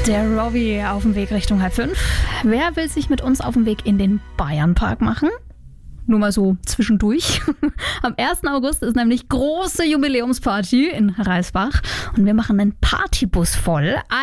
Der Robbie auf dem Weg Richtung 4:30. Wer will sich mit uns auf den Weg in den Bayernpark machen? Nur mal so zwischendurch. Am 1. August ist nämlich große Jubiläumsparty in Reisbach und wir machen einen Partybus voll.